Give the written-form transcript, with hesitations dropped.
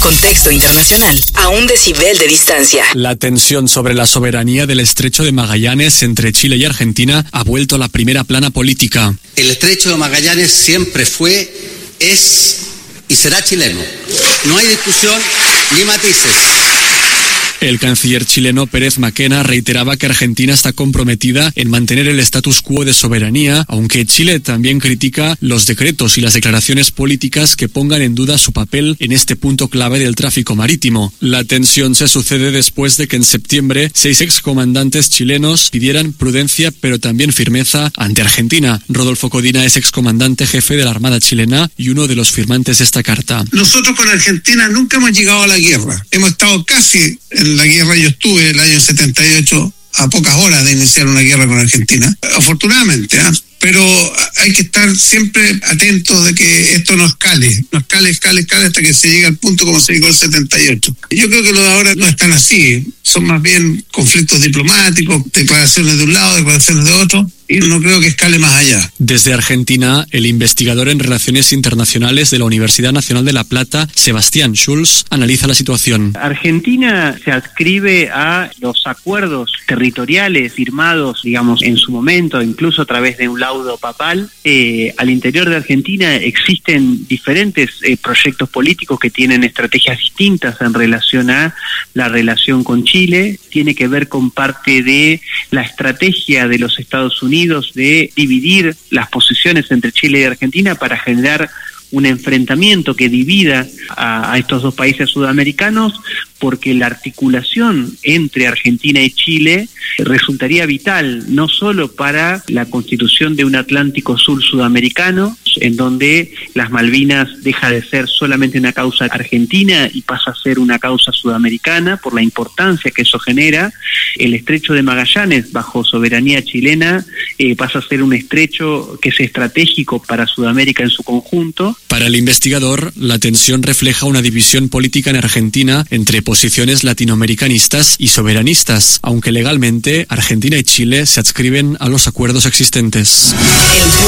Contexto internacional, a un decibel de distancia. La tensión sobre la soberanía del estrecho de Magallanes entre Chile y Argentina ha vuelto a la primera plana política. El estrecho de Magallanes siempre fue, es y será chileno. No hay discusión ni matices. El canciller chileno Pérez Mackenna reiteraba que Argentina está comprometida en mantener el status quo de soberanía, aunque Chile también critica los decretos y las declaraciones políticas que pongan en duda su papel en este punto clave del tráfico marítimo. La tensión se sucede después de que en septiembre 6 excomandantes chilenos pidieran prudencia pero también firmeza ante Argentina. Rodolfo Codina es excomandante jefe de la Armada chilena y uno de los firmantes de esta carta. Nosotros con Argentina nunca hemos llegado a la guerra. Hemos estado casi en la guerra. Yo estuve el año 78 a pocas horas de iniciar una guerra con Argentina, afortunadamente, pero hay que estar siempre atentos de que esto no escale hasta que se llegue al punto como se llegó el 78. Yo creo que lo de ahora no están así, son más bien conflictos diplomáticos, declaraciones de un lado, declaraciones de otro, y no creo que escale más allá. Desde Argentina, el investigador en Relaciones Internacionales de la Universidad Nacional de La Plata, Sebastián Schulz, analiza la situación. Argentina se adscribe a los acuerdos territoriales firmados, digamos, en su momento, incluso a través de un laudo papal. Al interior de Argentina existen diferentes proyectos políticos que tienen estrategias distintas en relación a la relación con Chile. Tiene que ver con parte de la estrategia de los Estados Unidos de dividir las posiciones entre Chile y Argentina para generar un enfrentamiento que divida a estos dos países sudamericanos, porque la articulación entre Argentina y Chile resultaría vital no solo para la constitución de un Atlántico Sur sudamericano, en donde las Malvinas deja de ser solamente una causa argentina y pasa a ser una causa sudamericana por la importancia que eso genera. El estrecho de Magallanes, bajo soberanía chilena, pasa a ser un estrecho que es estratégico para Sudamérica en su conjunto. Para el investigador, la tensión refleja una división política en Argentina entre posiciones latinoamericanistas y soberanistas, aunque legalmente Argentina y Chile se adscriben a los acuerdos existentes.